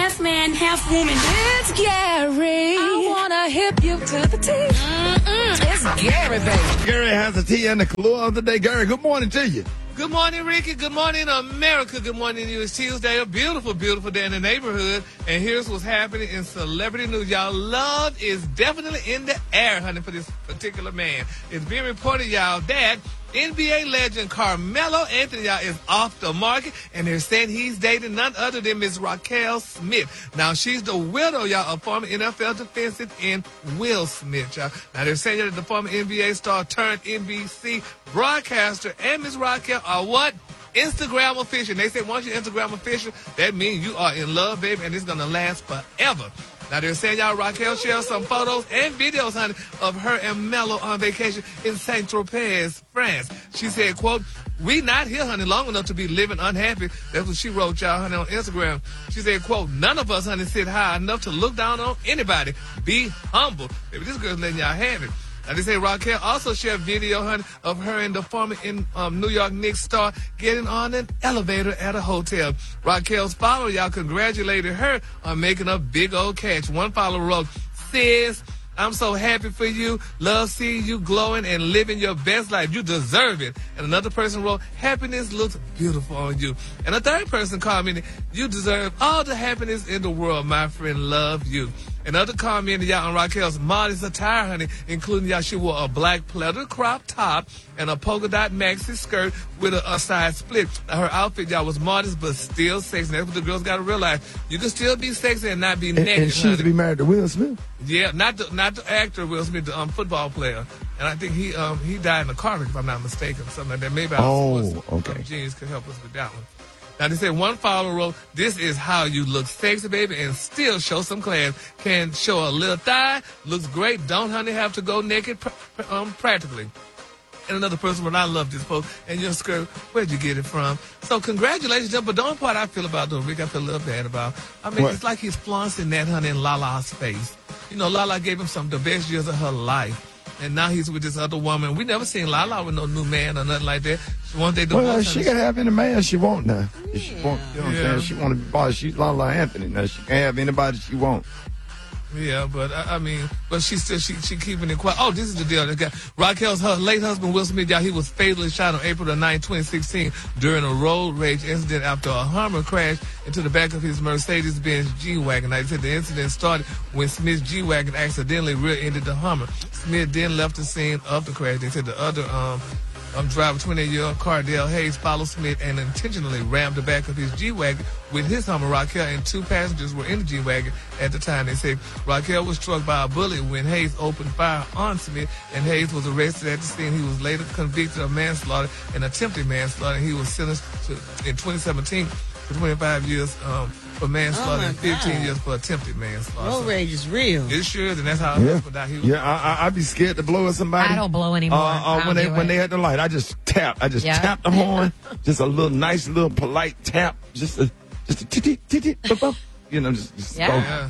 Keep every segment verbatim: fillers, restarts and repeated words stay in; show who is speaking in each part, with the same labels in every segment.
Speaker 1: half man, half woman.
Speaker 2: It's Gary. I wanna hip you to the T. Mm-mm. It's Gary, baby.
Speaker 3: Gary has the tea and the clue of the day. Gary, good morning to you.
Speaker 4: Good morning, Ricky. Good morning, America. Good morning to you. It's Tuesday, a beautiful, beautiful day in the neighborhood. And here's what's happening in celebrity news. Y'all, love is definitely in the air, honey, for this particular man. It's being reported, y'all, that N B A legend Carmelo Anthony, y'all, is off the market, and they're saying he's dating none other than Miss Raquel Smith. Now, she's the widow, y'all, of former N F L defensive end Will Smith, y'all. Now, they're saying that the former N B A star turned N B C broadcaster and Miss Raquel are what? Instagram official. They say once you're Instagram official, that means you are in love, baby, and it's going to last forever. Now, they're saying, y'all, Raquel shared some photos and videos, honey, of her and Melo on vacation in Saint-Tropez, France. She said, quote, "We not here, honey, long enough to be living unhappy." That's what she wrote, y'all, honey, on Instagram. She said, quote, "None of us, honey, sit high enough to look down on anybody. Be humble." Baby, this girl's letting y'all have it. Now, they say Raquel also shared video, honey, of her and the former in, um, New York Knicks star getting on an elevator at a hotel. Raquel's follower, y'all, congratulated her on making a big old catch. One follower wrote, "Sis, I'm so happy for you. Love seeing you glowing and living your best life. You deserve it." And another person wrote, "Happiness looks beautiful on you." And a third person commented, "You deserve all the happiness in the world, my friend. Love you." Another comment, y'all, on Raquel's modest attire, honey, including, y'all, she wore a black pleather crop top and a polka dot maxi skirt with a, a side split. Now, her outfit, y'all, was modest but still sexy. That's what the girls got to realize. You can still be sexy and not be
Speaker 3: And,
Speaker 4: naked,
Speaker 3: and she
Speaker 4: honey.
Speaker 3: used to be married to Will Smith.
Speaker 4: Yeah, not the not the actor Will Smith, the um, football player, and I think he um he died in a car wreck, if I'm not mistaken, something like that. Maybe our
Speaker 3: Oh,
Speaker 4: sports,
Speaker 3: okay.
Speaker 4: um, Genius could help us with that one. Now, they say one follower wrote, "This is how you look sexy, baby, and still show some class. Can show a little thigh, looks great. Don't, honey, have to go naked pr- pr- um, practically." And another person wrote, "I love this post. And your skirt, where'd you get it from?" So congratulations, but the only part I feel about, though, Rick, I feel a little bad about. I mean,
Speaker 3: What?
Speaker 4: it's like he's flaunting that, honey, in Lala's face. You know, Lala gave him some of the best years of her life. And now he's with this other woman. We never seen Lala with no new man or nothing like that. One day the
Speaker 3: Well, she can have any man she want now. If she want, you know what I'm
Speaker 4: Yeah.
Speaker 3: saying? She want to be boss. She's Lala Anthony now. She can have anybody she want.
Speaker 4: Yeah, but I, I mean, but she still she she keeping it quiet. Oh, this is the deal. They got Raquel's her late husband Will Smith, y'all, he was fatally shot on April the ninth, twenty sixteen, during a road rage incident after a Hummer crashed into the back of his Mercedes-Benz G-Wagon. Now, they said the incident started when Smith's G-Wagon accidentally rear-ended the Hummer. Smith then left the scene of the crash. They said the other um. Um, driver, twenty-eight-year-old Cardell Hayes, followed Smith and intentionally rammed the back of his G-Wagon with his Hummer. Raquel and two passengers were in the G-Wagon at the time. They say Raquel was struck by a bullet when Hayes opened fire on Smith, and Hayes was arrested at the scene. He was later convicted of manslaughter and attempted manslaughter, and he was sentenced to, in twenty seventeen for twenty-five years um, for manslaughter
Speaker 5: Oh,
Speaker 4: and fifteen
Speaker 5: God.
Speaker 4: years for attempted manslaughter.
Speaker 5: Road
Speaker 4: So
Speaker 5: rage is real.
Speaker 4: it sure is, and that's how
Speaker 3: Yeah,
Speaker 4: I found out he was.
Speaker 3: yeah. I, I, I'd be scared to blow at somebody.
Speaker 6: I don't blow anymore.
Speaker 3: Uh, uh,
Speaker 6: I don't
Speaker 3: when they
Speaker 6: do
Speaker 3: when
Speaker 6: it.
Speaker 3: they had the light, I just tap. I just
Speaker 6: Yeah.
Speaker 3: tap the horn. Just a little nice, little polite tap. Just a just a titty titty. You know, just, just
Speaker 6: Yeah.
Speaker 3: go.
Speaker 4: Yeah.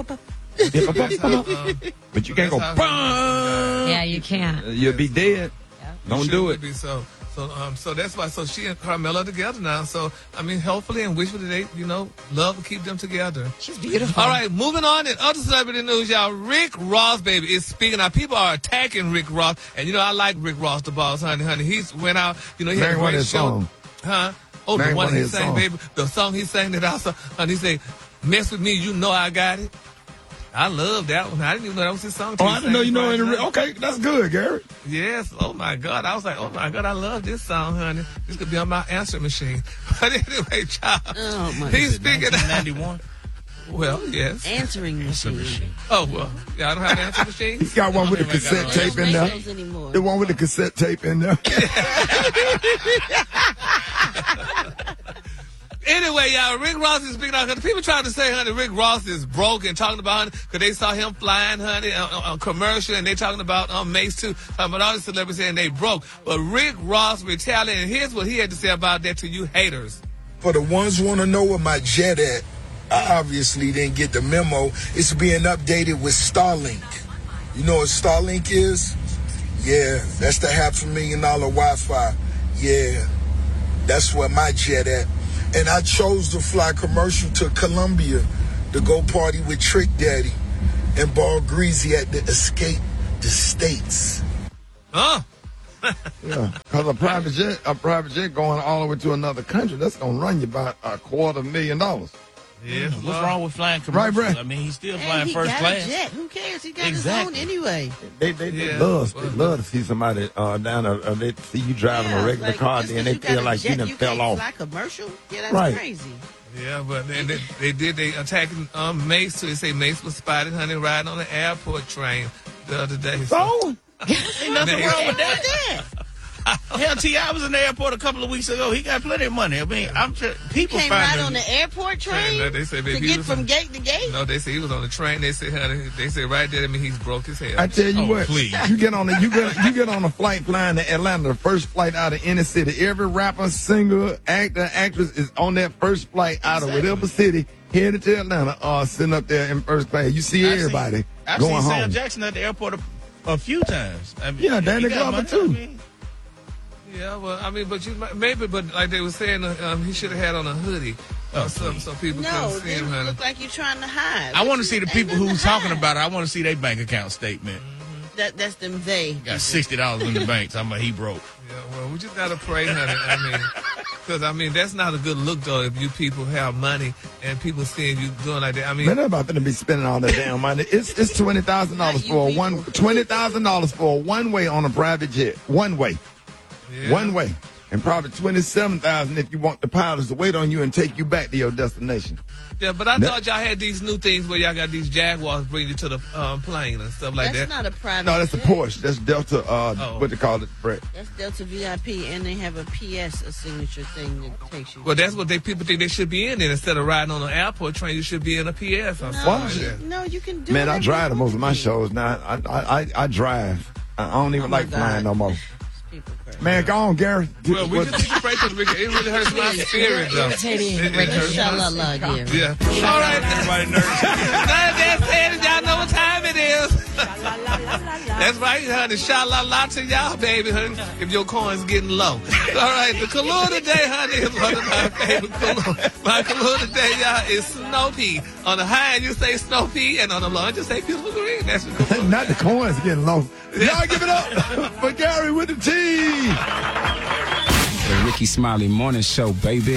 Speaker 3: Yeah, ba- ba-
Speaker 4: That's how, um,
Speaker 3: But you can't go.
Speaker 4: That's how-
Speaker 3: "Bang!"
Speaker 6: Yeah, you can't.
Speaker 3: You'll be dead. Don't
Speaker 4: Sure
Speaker 3: do
Speaker 4: would
Speaker 3: it.
Speaker 4: Be so. So, um, so that's why. So she and Carmelo are together now. So, I mean, hopefully and wishfully they, you know, love will keep them together.
Speaker 5: She's beautiful.
Speaker 4: All right, moving on in other celebrity news, y'all. Rick Ross, baby, is speaking. Now, people are attacking Rick Ross, and you know I like Rick Ross, the boss, honey, honey. He's went out, you know, he had
Speaker 3: Name
Speaker 4: a
Speaker 3: one of
Speaker 4: great
Speaker 3: his
Speaker 4: show,
Speaker 3: songs.
Speaker 4: huh? Oh,
Speaker 3: Name
Speaker 4: the
Speaker 3: one
Speaker 4: one
Speaker 3: of
Speaker 4: he
Speaker 3: his
Speaker 4: sang,
Speaker 3: songs.
Speaker 4: baby, the song he sang that also, and he said, "Mess with me, you know I got it." I love that one. I didn't even know that was his song.
Speaker 3: Oh, I didn't know you know any. Okay, that's good, Gary.
Speaker 4: Yes. Oh my God. I was like, oh my God, I love this song, honey. This could be on my answering machine. But anyway, child.
Speaker 5: Oh, my
Speaker 4: He's
Speaker 5: goodness.
Speaker 4: speaking.
Speaker 7: ninety-one
Speaker 4: Well, yes.
Speaker 5: Answering machine.
Speaker 4: Oh well. Yeah, I don't have an answering machine.
Speaker 3: He's got one with a
Speaker 7: think I
Speaker 3: cassette
Speaker 7: got
Speaker 5: They
Speaker 3: tape
Speaker 5: don't
Speaker 3: in
Speaker 5: make
Speaker 3: there.
Speaker 5: those anymore.
Speaker 3: The one with the cassette tape in there.
Speaker 4: Anyway, y'all, Rick Ross is speaking out because people trying to say, honey, Rick Ross is broke and talking about, honey, because they saw him flying, honey, on, on commercial, and they talking about um, Mace too, talking about all the celebrities saying they broke. But Rick Ross retaliated, and here's what he had to say about that to you haters.
Speaker 8: For the ones who want to know where my jet at, I obviously didn't get the memo. It's being updated with Starlink. You know what Starlink is? Yeah, that's the half a million dollar Wi-Fi. Yeah, that's where my jet at. And I chose to fly commercial to Colombia to go party with Trick Daddy and Ball Greasy at the Escape the States.
Speaker 4: Huh?
Speaker 3: Yeah, because a private jet, a private jet going all the way to another country, that's gonna run you about a quarter million dollars.
Speaker 4: Yeah.
Speaker 1: What's wrong with flying commercial?
Speaker 3: Right, Brad?
Speaker 1: I mean, he's still
Speaker 5: And
Speaker 1: flying
Speaker 5: he
Speaker 1: first
Speaker 5: got
Speaker 1: class.
Speaker 5: a jet. Who cares? He got
Speaker 1: Exactly.
Speaker 5: his own anyway.
Speaker 3: They they, they
Speaker 4: Yeah.
Speaker 3: love they love to see somebody uh, down a, uh, they see you driving
Speaker 5: Yeah,
Speaker 3: a regular
Speaker 5: like,
Speaker 3: car,
Speaker 5: just
Speaker 3: then
Speaker 5: 'cause
Speaker 3: they
Speaker 5: you got
Speaker 3: feel
Speaker 5: a
Speaker 3: like you
Speaker 5: jet,
Speaker 3: done
Speaker 5: you
Speaker 3: fell
Speaker 5: can't
Speaker 3: off.
Speaker 5: fly commercial? Yeah, that's
Speaker 3: Right.
Speaker 5: crazy.
Speaker 4: Yeah, but they, they, they did. They attacking um, Mace. So they say Mace was spotted, honey, riding on the airport train the other day.
Speaker 3: So
Speaker 1: Ain't nothing
Speaker 4: They-
Speaker 1: wrong with that. Hell, T I was in the airport a couple of weeks ago. He got plenty of money. I mean, I'm sure people
Speaker 5: Can't
Speaker 1: find
Speaker 5: ride
Speaker 1: him-
Speaker 5: on the airport train
Speaker 4: No, they say,
Speaker 5: to
Speaker 4: baby, he
Speaker 5: get
Speaker 4: was
Speaker 5: from
Speaker 4: on-
Speaker 5: gate to gate?
Speaker 4: No, they say he was on the train. They say, honey, they say right there. I mean, he's broke his head.
Speaker 3: I tell you
Speaker 1: Oh,
Speaker 3: what,
Speaker 1: please.
Speaker 3: you get on a you get you get on a flight flying to Atlanta, the first flight out of any city. Every rapper, singer, actor, actress is on that first flight out of whatever city headed to Atlanta, uh, sitting up there in first class. You see
Speaker 1: I've
Speaker 3: everybody
Speaker 1: Seen, I've
Speaker 3: going
Speaker 1: seen
Speaker 3: home.
Speaker 1: Sam Jackson at the airport a, a few times. I mean,
Speaker 3: Yeah,
Speaker 1: he
Speaker 3: Danny
Speaker 1: got
Speaker 3: Glover
Speaker 1: money.
Speaker 3: too.
Speaker 1: I mean,
Speaker 4: Yeah, well, I mean, but you might- maybe, but like they were saying, uh, um, he should have had on a hoodie or
Speaker 1: Oh,
Speaker 4: something so people
Speaker 5: No,
Speaker 4: couldn't see
Speaker 5: then
Speaker 4: him,
Speaker 5: you
Speaker 4: honey.
Speaker 5: look like you're trying to hide.
Speaker 1: I want to see the
Speaker 5: Ain't
Speaker 1: people
Speaker 5: nothing
Speaker 1: who's
Speaker 5: to
Speaker 1: talking
Speaker 5: hide.
Speaker 1: about it. I want to see their bank account statement.
Speaker 5: That, that's them they.
Speaker 1: Got sixty dollars in the bank. Talking about he broke.
Speaker 4: Yeah, well, we just gotta pray, honey. I mean, because I mean, that's not a good look though. If you people have money and people seeing you doing like that, I mean,
Speaker 3: Man, they're about to be spending all that damn money. It's it's twenty thousand dollars for a one twenty thousand dollars for a one way on a private jet. One way.
Speaker 4: yeah.
Speaker 3: One way. And probably twenty seven thousand if you want the pilots to wait on you and take you back to your destination.
Speaker 4: Yeah, but I
Speaker 3: That-
Speaker 4: thought y'all had these new things where y'all got these Jaguars bring you to the um, plane and stuff like
Speaker 5: That's
Speaker 4: that.
Speaker 5: not a private
Speaker 3: No, that's a
Speaker 5: jet.
Speaker 3: Porsche. That's Delta uh
Speaker 4: Oh.
Speaker 3: what they call it, Brett.
Speaker 5: That's Delta V I P, and they have a P S, a signature thing that takes you.
Speaker 4: Well, that's what they people think they should be in. Then instead of riding on an airport train, you should be in a P S or
Speaker 5: no,
Speaker 4: something
Speaker 3: Why
Speaker 4: like
Speaker 3: don't you-
Speaker 4: that.
Speaker 5: no, you can do
Speaker 3: Man, I
Speaker 5: whatever
Speaker 3: drive
Speaker 5: you
Speaker 3: to
Speaker 5: want
Speaker 3: most of my
Speaker 5: to do.
Speaker 3: shows now. I I I, I drive. I don't even
Speaker 5: Oh, my
Speaker 3: like flying
Speaker 5: God.
Speaker 3: no more.
Speaker 5: People crazy.
Speaker 3: Man, go on, Gary.
Speaker 4: Well, we
Speaker 3: What-
Speaker 4: just need to pray because it really hurts my spirit, though.
Speaker 5: Irritating.
Speaker 4: It- it hurts my-
Speaker 5: Inshallah, Gary.
Speaker 4: Yeah. All right.
Speaker 1: Everybody nervous.
Speaker 4: Now that said, it, y'all know what time it is. That's right, honey. Sha-la-la to y'all, baby, honey, if your coin's getting low. All right, the color today, honey, is one of my favorite color. My color today, y'all, is Snow Pea. On the high end, you say Snow Pea, and on the low end, you say Beautiful Green. That's the color.
Speaker 3: Not the coins getting low. Y'all give it up for Gary with the T.
Speaker 6: The Ricky Smiley Morning Show, baby.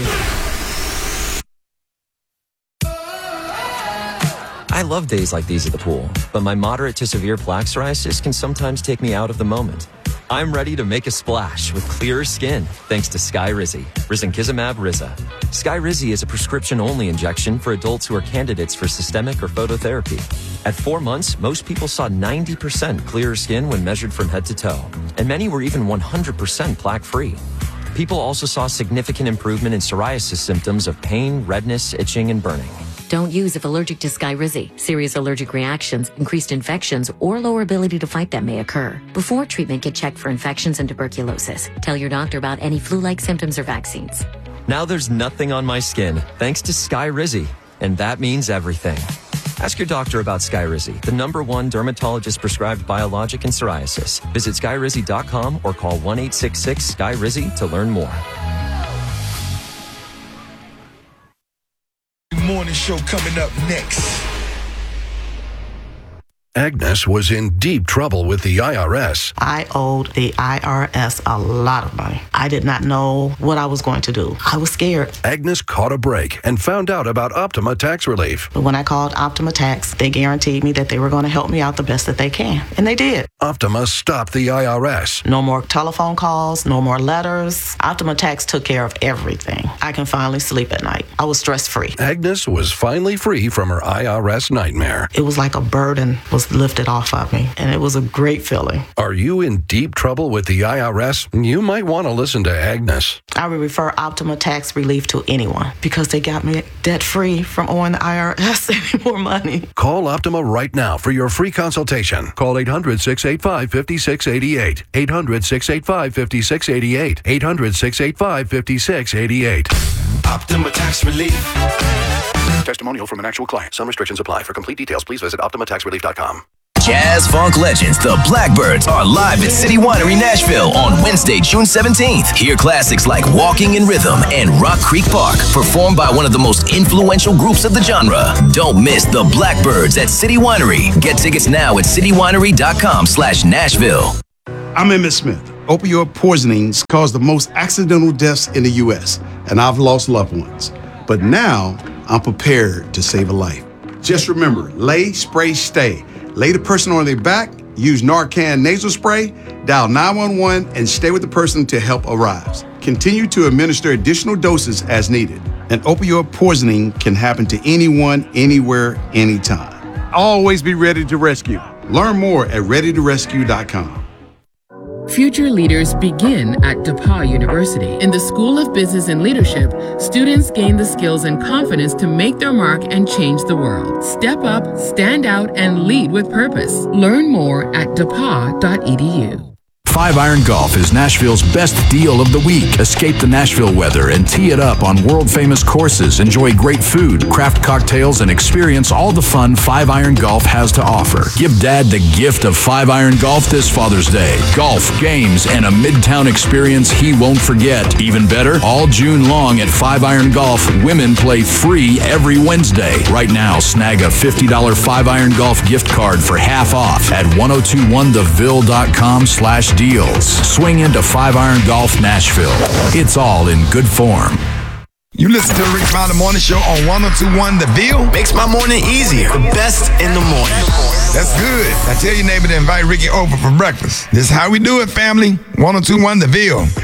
Speaker 7: I love days like these at the pool, but my moderate to severe plaque psoriasis can sometimes take me out of the moment. I'm ready to make a splash with clearer skin thanks to Skyrizi, risankizumab Riza. Skyrizi is a prescription-only injection for adults who are candidates for systemic or phototherapy. At four months, most people saw ninety percent clearer skin when measured from head to toe, and many were even one hundred percent plaque-free. People also saw significant improvement in psoriasis symptoms of pain, redness, itching, and burning.
Speaker 9: Don't use if allergic to Skyrizi. Serious allergic reactions, increased infections, or lower ability to fight them may occur. Before treatment, get checked for infections and tuberculosis. Tell your doctor about any flu-like symptoms or vaccines.
Speaker 7: Now there's nothing on my skin thanks to Skyrizi, and that means everything. Ask your doctor about Skyrizi, the number one dermatologist prescribed biologic in psoriasis. Visit skyrizi dot com or call one eight six six Skyrizi to learn more.
Speaker 8: Morning show coming up next.
Speaker 10: Agnes was in deep trouble with the I R S.
Speaker 11: I owed the I R S a lot of money. I did not know what I was going to do. I was scared.
Speaker 10: Agnes caught a break and found out about Optima Tax Relief.
Speaker 11: But when I called Optima Tax, they guaranteed me that they were going to help me out the best that they can. And they did.
Speaker 10: Optima stopped the I R S.
Speaker 11: No more telephone calls, no more letters. Optima Tax took care of everything. I can finally sleep at night. I was stress-free.
Speaker 10: Agnes was finally free from her I R S nightmare.
Speaker 11: It was like a burden was lifted off of me, and it was a great feeling.
Speaker 10: Are you in deep trouble with the I R S? You might want to listen to Agnes.
Speaker 11: I would refer Optima Tax Relief to anyone because they got me debt-free from owing the I R S any more money.
Speaker 10: Call Optima right now for your free consultation. Call eight hundred, six eight five, five six eight eight. eight hundred, six eight five, five six eight eight. eight hundred, six eight five, five six eight eight.
Speaker 12: Optima Tax Relief.
Speaker 10: Testimonial from an actual client. Some restrictions apply. For complete details, please visit optima tax relief dot com.
Speaker 13: Jazz funk legends, the Blackbirds, are live at City Winery Nashville on Wednesday, June seventeenth. Hear classics like Walking in Rhythm and Rock Creek Park, performed by one of the most influential groups of the genre. Don't miss the Blackbirds at City Winery. Get tickets now at citywinery.com slash Nashville.
Speaker 14: I'm Emmett Smith. Opioid poisonings cause the most accidental deaths in the U S, and I've lost loved ones. But now, I'm prepared to save a life. Just remember, lay, spray, stay. Lay the person on their back, use Narcan nasal spray, dial nine one one, and stay with the person until help arrives. Continue to administer additional doses as needed. An opioid poisoning can happen to anyone, anywhere, anytime. Always be ready to rescue. Learn more at ready to rescue dot com.
Speaker 15: Future leaders begin at DePauw University. In the School of Business and Leadership, students gain the skills and confidence to make their mark and change the world. Step up, stand out, and lead with purpose. Learn more at depaw dot e d u.
Speaker 16: Five Iron Golf is Nashville's best deal of the week. Escape the Nashville weather and tee it up on world-famous courses. Enjoy great food, craft cocktails, and experience all the fun Five Iron Golf has to offer. Give Dad the gift of Five Iron Golf this Father's Day. Golf, games, and a Midtown experience he won't forget. Even better, all June long at Five Iron Golf, women play free every Wednesday. Right now, snag a fifty dollars Five Iron Golf gift card for half off at ten twenty-one the ville dot com slash deals. Swing into Five Iron Golf Nashville. It's all in good form.
Speaker 3: You listen to the Rick Smiley Morning Show on ten twenty-one The Ville.
Speaker 12: Makes my morning easier. The best in the morning.
Speaker 3: That's good. Now tell your neighbor to invite Ricky over for breakfast. This is how we do it, family. ten twenty-one The Ville.